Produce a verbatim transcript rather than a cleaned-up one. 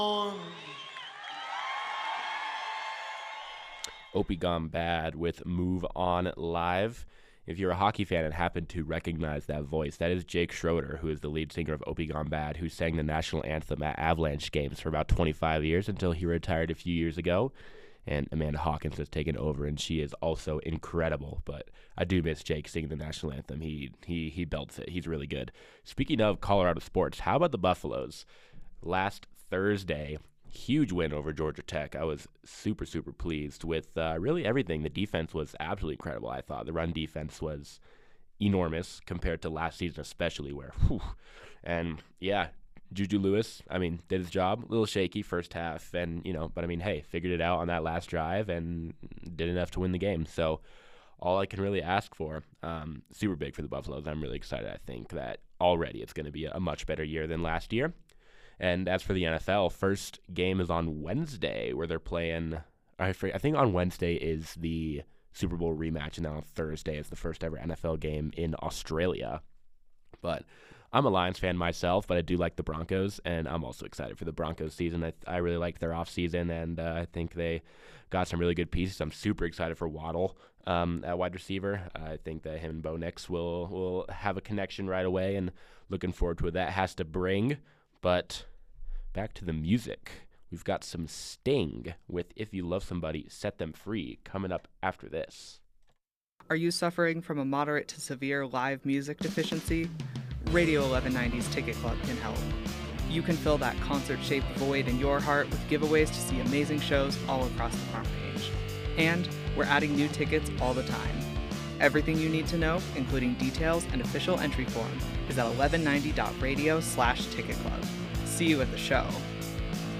Opie Gone Bad with Move On Live. If you're a hockey fan and happen to recognize that voice, that is Jake Schroeder, who is the lead singer of Opie Gone Bad, who sang the national anthem at Avalanche games for about twenty-five years until he retired a few years ago. And Amanda Hawkins has taken over, and she is also incredible. But I do miss Jake singing the national anthem. He he he belts it. He's really good. Speaking of Colorado sports, how about the Buffaloes? Last Thursday, huge win over Georgia Tech. I was super, super pleased with uh, really everything. The defense was absolutely incredible, I thought. The run defense was enormous compared to last season, especially where, whew. And, yeah, Juju Lewis, I mean, did his job. A little shaky first half, and, you know, but, I mean, hey, figured it out on that last drive and did enough to win the game. So all I can really ask for, um, super big for the Buffaloes. I'm really excited. I think that already it's going to be a much better year than last year. And as for the N F L, first game is on Wednesday where they're playing. I think on Wednesday is the Super Bowl rematch, and then on Thursday is the first ever N F L game in Australia. But I'm a Lions fan myself, but I do like the Broncos, and I'm also excited for the Broncos season. I, I really like their offseason, and uh, I think they got some really good pieces. I'm super excited for Waddle um, at wide receiver. I think that him and Bo Nix will, will have a connection right away, and looking forward to what that has to bring. But back to the music. We've got some Sting with If You Love Somebody, Set Them Free coming up after this. Are you suffering from a moderate to severe live music deficiency? Radio eleven ninety's Ticket Club can help. You can fill that concert-shaped void in your heart with giveaways to see amazing shows all across the front page. And we're adding new tickets all the time. Everything you need to know, including details and official entry form, is at eleven ninety dot radio slash ticket club. See you at the show.